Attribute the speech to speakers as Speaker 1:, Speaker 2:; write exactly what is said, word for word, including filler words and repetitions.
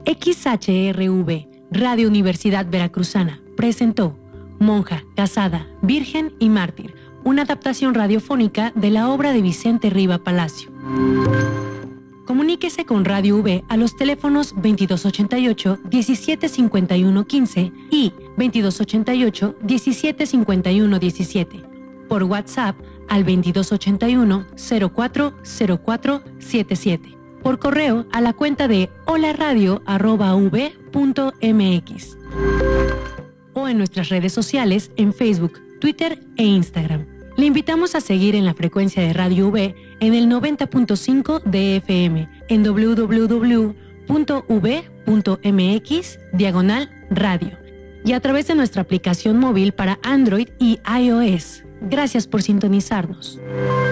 Speaker 1: X H R V, Radio Universidad Veracruzana, presentó Monja, Casada, Virgen y Mártir, una adaptación radiofónica de la obra de Vicente Riva Palacio. Comuníquese con Radio V a los teléfonos veintidós ochenta y ocho, diecisiete cincuenta y uno quince y veintidós ochenta y ocho, diecisiete cincuenta y uno diecisiete. Por WhatsApp al veintidós ochenta y uno, cero cuatro cero cuatro siete siete. Por correo a la cuenta de holaradio arroba v punto mx. O en nuestras redes sociales en Facebook, Twitter e Instagram. Le invitamos a seguir en la frecuencia de Radio V en el noventa punto cinco de F M, en doble u doble u doble u punto v punto mx diagonal radio y a través de nuestra aplicación móvil para Android y iOS. Gracias por sintonizarnos.